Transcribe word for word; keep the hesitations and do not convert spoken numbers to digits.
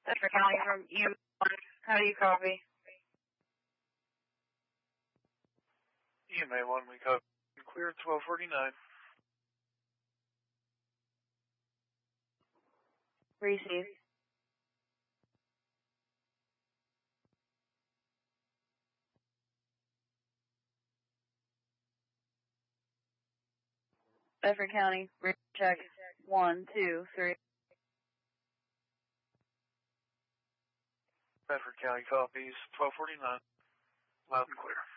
Bedford County from E M one. How do you copy? E M A one, we copy. Clear twelve forty-nine. Receive. Bedford County, check. One, two, three. Bedford County copies twelve forty-nine. Loud and clear.